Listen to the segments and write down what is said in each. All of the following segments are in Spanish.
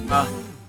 Ah,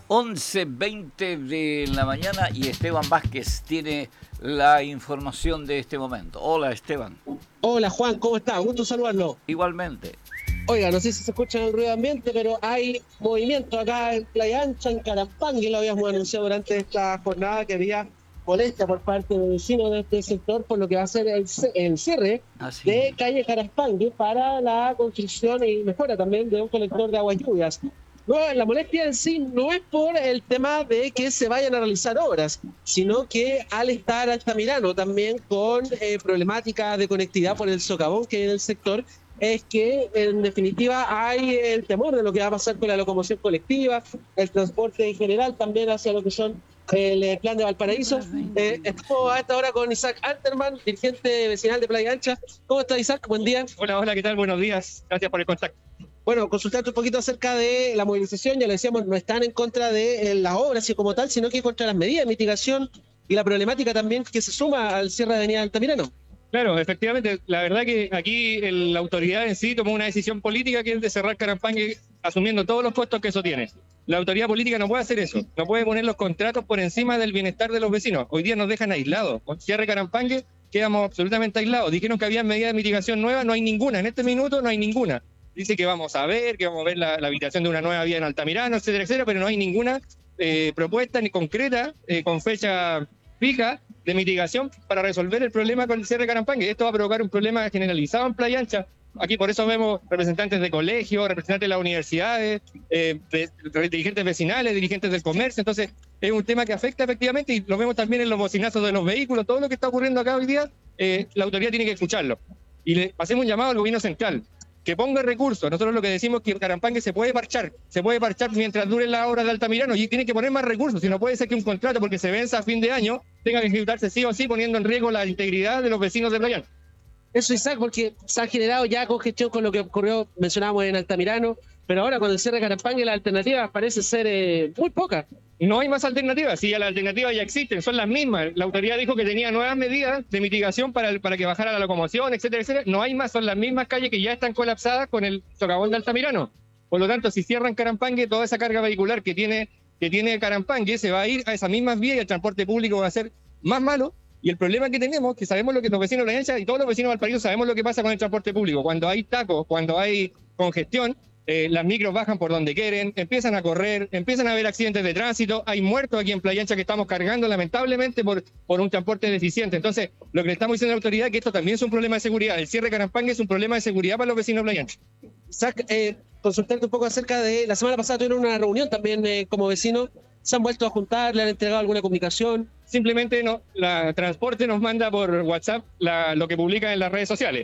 11:20 de la mañana y Esteban Vázquez tiene la información de este momento. Hola, Esteban. Hola Juan, ¿cómo está? Gusto saludarlo. Igualmente. Oiga, no sé si se escucha el ruido de ambiente, pero hay movimiento acá en Playa Ancha, en Carampán, que lo habíamos anunciado durante esta jornada, que había molestia por parte de vecinos de este sector por lo que va a ser el cierre de calle Carampangue para la construcción y mejora también de un colector de aguas lluvias. No, la molestia en sí no es por el tema de que se vayan a realizar obras, sino que al estar Altamirano también con problemáticas de conectividad por el socavón que hay en el sector, es que en definitiva hay el temor de lo que va a pasar con la locomoción colectiva, el transporte en general también hacia lo que son el plan de Valparaíso. Estamos a esta hora con Isaac Alterman, dirigente vecinal de Playa Ancha. ¿Cómo está, Isaac? Buen día. Hola, ¿qué tal? Buenos días. Gracias por el contacto. Bueno, consultarte un poquito acerca de la movilización. Ya lo decíamos, no están en contra de las obras y como tal, sino que contra las medidas de mitigación y la problemática también que se suma al cierre de Avenida Altamirano. Claro, efectivamente, la verdad que aquí la autoridad en sí tomó una decisión política que es de cerrar Carampangue asumiendo todos los costos que eso tiene. La autoridad política no puede hacer eso, no puede poner los contratos por encima del bienestar de los vecinos. Hoy día nos dejan aislados. Con cierre Carampangue quedamos absolutamente aislados. Dijeron que había medidas de mitigación nuevas, no hay ninguna. En este minuto no hay ninguna. Dice que vamos a ver la habilitación de una nueva vía en Altamirano, etcétera, pero no hay ninguna propuesta ni concreta con fecha fija de mitigación para resolver el problema con el cierre de Carampangue. Esto va a provocar un problema generalizado en Playa Ancha. Aquí por eso vemos representantes de colegios, representantes de las universidades, dirigentes vecinales, dirigentes del comercio. Entonces es un tema que afecta efectivamente y lo vemos también en los bocinazos de los vehículos. Todo lo que está ocurriendo acá hoy día, la autoridad tiene que escucharlo. Y le hacemos un llamado al gobierno central que ponga recursos. Nosotros lo que decimos es que Carampangue se puede parchar mientras duren las obras de Altamirano y tiene que poner más recursos. Si no puede ser que un contrato, porque se venza a fin de año, tenga que ejecutarse sí o sí, poniendo en riesgo la integridad de los vecinos de Playa. Eso, Isaac, porque se ha generado ya congestión con lo que ocurrió, mencionábamos en Altamirano, pero ahora con el cierre de Carampangue las alternativas parece ser muy pocas. No hay más alternativas, sí, las alternativas ya existen, son las mismas. La autoridad dijo que tenía nuevas medidas de mitigación para que bajara la locomoción, etcétera. No hay más, son las mismas calles que ya están colapsadas con el socavón de Altamirano. Por lo tanto, si cierran Carampangue, toda esa carga vehicular que tiene Carampangue se va a ir a esas mismas vías y el transporte público va a ser más malo. Y el problema que tenemos, que sabemos lo que los vecinos de Playa Ancha y todos los vecinos de Valparaíso sabemos lo que pasa con el transporte público. Cuando hay tacos, cuando hay congestión, las micros bajan por donde quieren, empiezan a correr, empiezan a haber accidentes de tránsito, hay muertos aquí en Playa Ancha que estamos cargando lamentablemente por un transporte deficiente. Entonces, lo que le estamos diciendo a la autoridad es que esto también es un problema de seguridad. El cierre de Carampangue es un problema de seguridad para los vecinos de Playa Ancha. Isaac, consultarte un poco acerca de la semana pasada tuvieron una reunión también como vecinos. ¿Se han vuelto a juntar? ¿Le han entregado alguna comunicación? Simplemente no, la transporte nos manda por WhatsApp lo que publica en las redes sociales.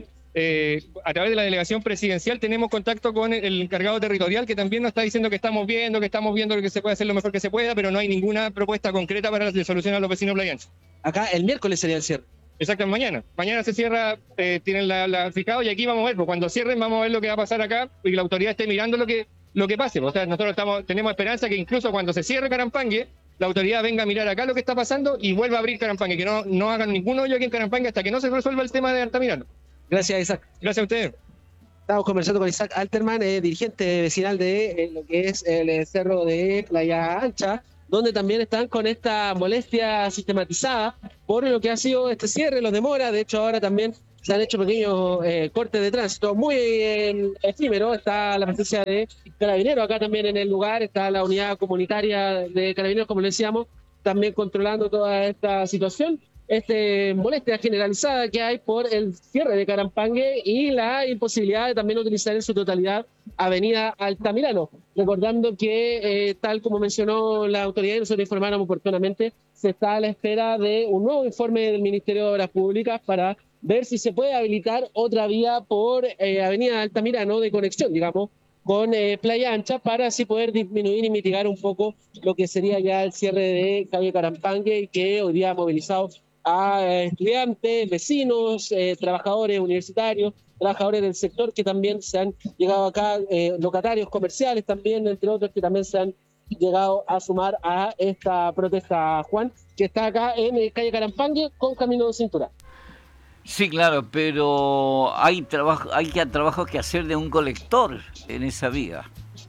A través de la delegación presidencial tenemos contacto con el encargado territorial que también nos está diciendo que estamos viendo lo que se puede hacer lo mejor que se pueda, pero no hay ninguna propuesta concreta para solucionar a los vecinos de Playa Ancha. Acá el miércoles sería el cierre. Exacto, mañana. Mañana se cierra, tienen la fijado y aquí vamos a ver, pues cuando cierren vamos a ver lo que va a pasar acá y la autoridad esté mirando lo que pase. O sea, nosotros tenemos esperanza que incluso cuando se cierre Carampangue, la autoridad venga a mirar acá lo que está pasando y vuelva a abrir Carampangue, que no hagan ningún hoyo aquí en Carampangue hasta que no se resuelva el tema de Altamirano. Gracias, Isaac. Gracias a ustedes. Estamos conversando con Isaac Alterman, dirigente vecinal de lo que es el cerro de Playa Ancha, donde también están con esta molestia sistematizada por lo que ha sido este cierre, los demoras. De hecho, ahora también se han hecho pequeños cortes de tránsito muy efímero. Está la presencia de Carabineros acá también en el lugar, está la unidad comunitaria de Carabineros, como le decíamos, también controlando toda esta situación. Molestia generalizada que hay por el cierre de Carampangue y la imposibilidad de también utilizar en su totalidad Avenida Altamirano. Recordando que, tal como mencionó la autoridad y nosotros informamos oportunamente, se está a la espera de un nuevo informe del Ministerio de Obras Públicas para ver si se puede habilitar otra vía por Avenida Altamirano de conexión, digamos, con Playa Ancha, para así poder disminuir y mitigar un poco lo que sería ya el cierre de calle Carampangue, que hoy día ha movilizado a estudiantes, vecinos, trabajadores universitarios, trabajadores del sector que también se han llegado acá, locatarios comerciales también, entre otros, que también se han llegado a sumar a esta protesta, Juan, que está acá en calle Carampangue con camino de cintura. Sí, claro, pero hay trabajos que hacer de un colector en esa vía.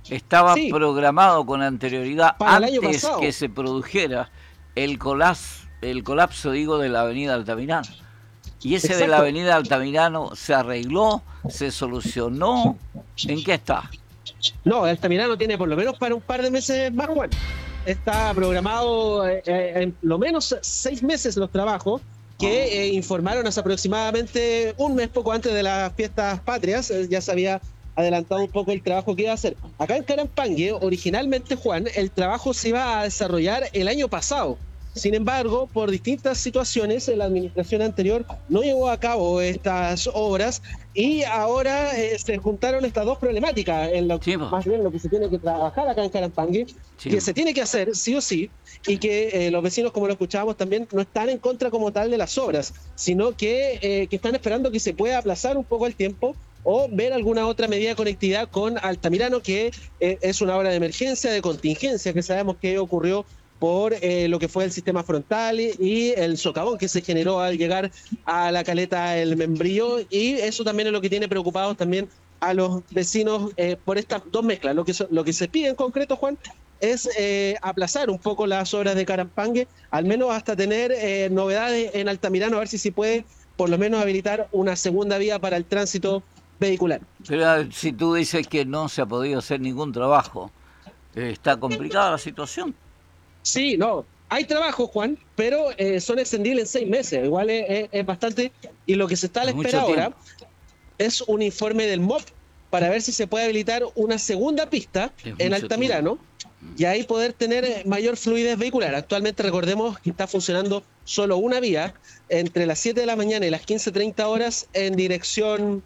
estaba Sí. programado con anterioridad, Para el año antes pasado. que se produjera el colapso, digo, de la avenida Altamirano. Y ese de la Exacto. avenida Altamirano se arregló, se solucionó. ¿En qué está? No, Altamirano tiene por lo menos para un par de meses más, Juan. Está programado en lo menos 6 meses los trabajos que informaron hace aproximadamente un mes poco antes de las fiestas patrias. Ya se había adelantado un poco el trabajo que iba a hacer. Acá en Carampangue, originalmente, Juan, el trabajo se iba a desarrollar el año pasado. Sin embargo, por distintas situaciones, la administración anterior no llevó a cabo estas obras y ahora se juntaron estas dos problemáticas, Sí, po. más bien lo que se tiene que trabajar acá en Carampangue, Sí. que se tiene que hacer sí o sí, y que los vecinos, como lo escuchábamos también, no están en contra como tal de las obras, sino que están esperando que se pueda aplazar un poco el tiempo o ver alguna otra medida de conectividad con Altamirano, que es una obra de emergencia, de contingencia, que sabemos que ocurrió por lo que fue el sistema frontal y el socavón que se generó al llegar a la caleta El Membrillo, y eso también es lo que tiene preocupados también a los vecinos por estas dos mezclas. Lo que se pide en concreto, Juan, es aplazar un poco las obras de Carampangue, al menos hasta tener novedades en Altamirano, a ver si se puede por lo menos habilitar una segunda vía para el tránsito vehicular. Pero si tú dices que no se ha podido hacer ningún trabajo, está complicada la situación. Sí, no, hay trabajo, Juan, pero son extendibles en 6 meses, igual es bastante, y lo que se está a la Es mucho espera ahora tiempo. es un informe del MOP para ver si se puede habilitar una segunda pista Es en mucho Altamirano y ahí poder tener mayor fluidez vehicular. Actualmente recordemos que está funcionando solo una vía entre las 7 de la mañana y las 15:30 horas en dirección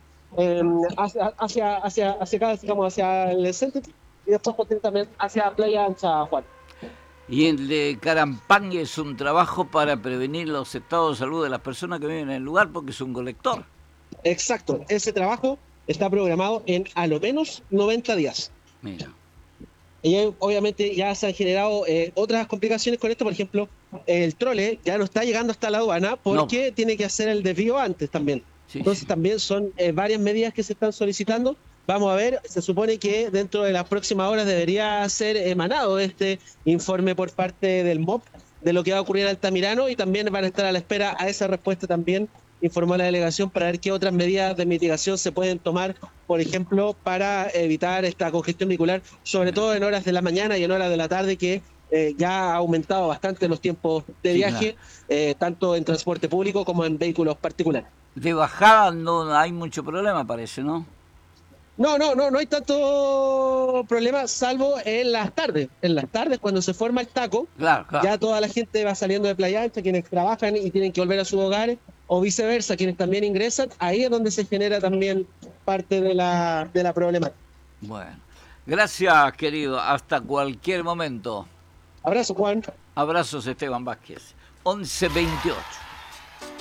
hacia acá, digamos, hacia el centro, y después también hacia Playa Ancha, Juan. Y el de Carampangue es un trabajo para prevenir los estados de salud de las personas que viven en el lugar, porque es un colector. Exacto, ese trabajo está programado en a lo menos 90 días. Mira. Y obviamente ya se han generado otras complicaciones con esto. Por ejemplo, el trole ya no está llegando hasta la aduana porque tiene que hacer el desvío antes también. Sí, Entonces sí. también son varias medidas que se están solicitando. Vamos a ver, se supone que dentro de las próximas horas debería ser emanado este informe por parte del MOP de lo que va a ocurrir en Altamirano, y también van a estar a la espera a esa respuesta también, informó la delegación, para ver qué otras medidas de mitigación se pueden tomar, por ejemplo, para evitar esta congestión vehicular, sobre todo en horas de la mañana y en horas de la tarde, que ya ha aumentado bastante los tiempos de Sí, viaje, tanto en transporte público como en vehículos particulares. De bajada no hay mucho problema, parece, ¿no? No hay tanto problema, salvo en las tardes. En las tardes, cuando se forma el taco, Claro, claro. ya toda la gente va saliendo de Playa Ancha, quienes trabajan y tienen que volver a sus hogares, o viceversa, quienes también ingresan. Ahí es donde se genera también parte de la problemática. Bueno, gracias, querido. Hasta cualquier momento. Abrazo, Juan. Abrazos, Esteban Vázquez. 11:28.